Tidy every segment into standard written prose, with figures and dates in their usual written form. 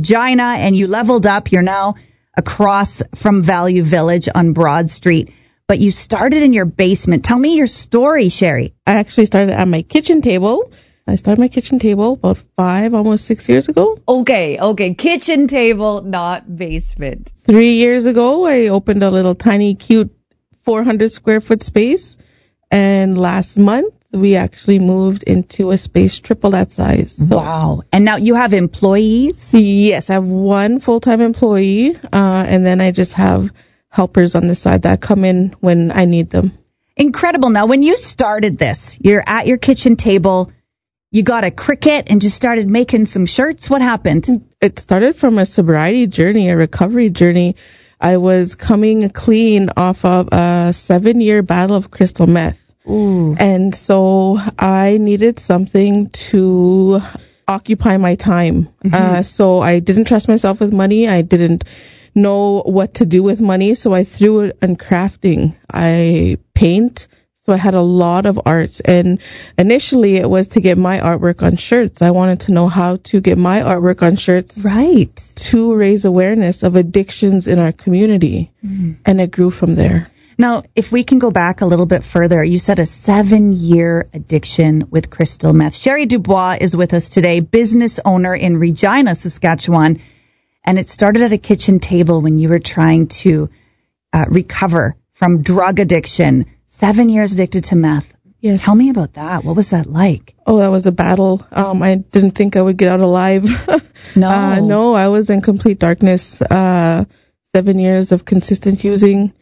Regina, and you leveled up. You're now across from Value Village on Broad Street. But you started in your basement. Tell me your story, Sherry. I actually started at my kitchen table. I started my kitchen table about 5, almost 6 years ago. Okay. Kitchen table, not basement. 3 years ago, I opened a little tiny, cute 400 square foot space. And last month, we actually moved into a space triple that size. So. Wow. And now you have employees? Yes, I have one full-time employee, and then I just have helpers on the side that come in when I need them. Incredible. Now, when you started this, you're at your kitchen table, you got a Cricut and just started making some shirts. What happened? It started from a sobriety journey, a recovery journey. I was coming clean off of a 7-year battle of crystal meth. Ooh. And so I needed something to occupy my time. Mm-hmm. So I didn't trust myself with money. I didn't know what to do with money. So I threw it in crafting. I paint. So I had a lot of art. And initially it was to get my artwork on shirts. I wanted to know how to get my artwork on shirts. Right. To raise awareness of addictions in our community. Mm-hmm. And it grew from there. Now, if we can go back a little bit further, you said a 7-year addiction with crystal meth. Sherry Dubois is with us today, business owner in Regina, Saskatchewan. And it started at a kitchen table when you were trying to recover from drug addiction. 7 years addicted to meth. Yes. Tell me about that. What was that like? Oh, that was a battle. I didn't think I would get out alive. No. No, I was in complete darkness. 7 years of consistent using.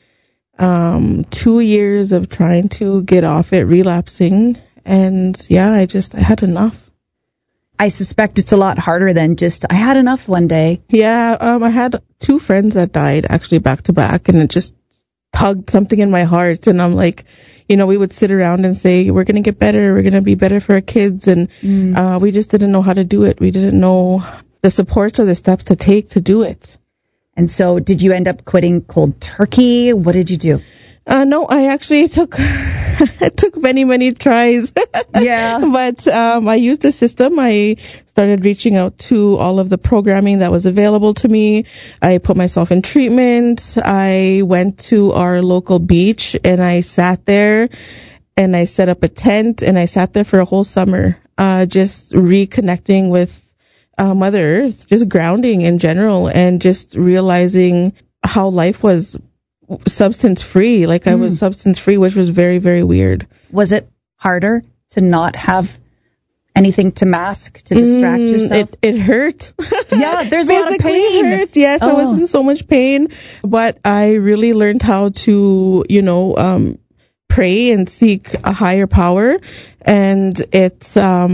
2 years of trying to get off it, relapsing. And yeah, I had enough. I suspect it's a lot harder than just, I had enough one day. Yeah, I had 2 friends that died actually back to back, and it just tugged something in my heart. And I'm like, we would sit around and say, we're going to get better. We're going to be better for our kids. And we just didn't know how to do it. We didn't know the supports or the steps to take to do it. And so did you end up quitting cold turkey? What did you do? No, I actually took many, many tries. Yeah. But I used the system. I started reaching out to all of the programming that was available to me. I put myself in treatment. I went to our local beach and I sat there and I set up a tent and I sat there for a whole summer, just reconnecting with Mother Earth, just grounding in general, and just realizing how life was substance free. Like I was substance free, which was very, very weird. Was it harder to not have anything to mask, to distract yourself? It hurt. Yeah, there's a lot of pain. It hurt. Yes, I was in so much pain, but I really learned how to, pray and seek a higher power. And it's,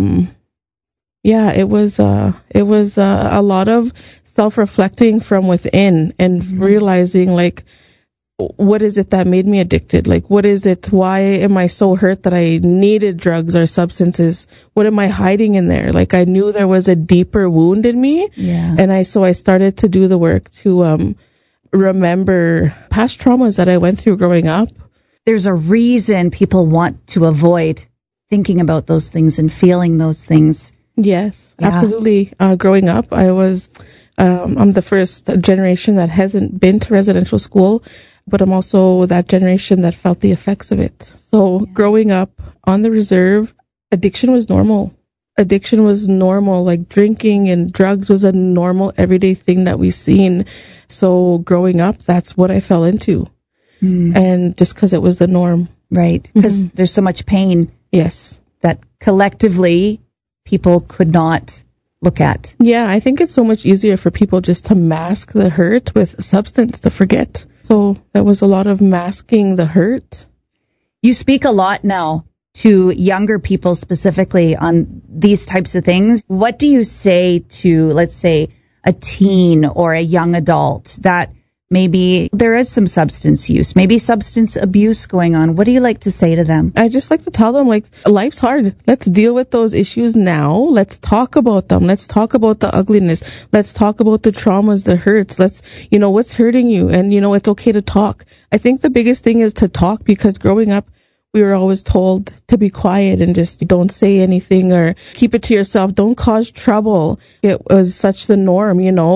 it was a lot of self-reflecting from within and realizing, like, what is it that made me addicted? Like, what is it? Why am I so hurt that I needed drugs or substances? What am I hiding in there? Like, I knew there was a deeper wound in me. Yeah. And I started to do the work to remember past traumas that I went through growing up. There's a reason people want to avoid thinking about those things and feeling those things. Yes, yeah. Absolutely. Growing up, I'm the first generation that hasn't been to residential school, but I'm also that generation that felt the effects of it. So growing up on the reserve, addiction was normal. Addiction was normal, like drinking and drugs was a normal everyday thing that we seen. So growing up, that's what I fell into. And just because it was the norm. Right, because there's so much pain. Yes. That collectively people could not look at. Yeah, I think it's so much easier for people just to mask the hurt with substance to forget. So there was a lot of masking the hurt. You speak a lot now to younger people specifically on these types of things. What do you say to, let's say, a teen or a young adult that maybe there is some substance use, maybe substance abuse going on? What do you like to say to them? I just like to tell them, like, life's hard. Let's deal with those issues now. Let's talk about them. Let's talk about the ugliness. Let's talk about the traumas, the hurts. Let's, what's hurting you. And, it's okay to talk. I think the biggest thing is to talk, because growing up, we were always told to be quiet and just don't say anything or keep it to yourself. Don't cause trouble. It was such the norm,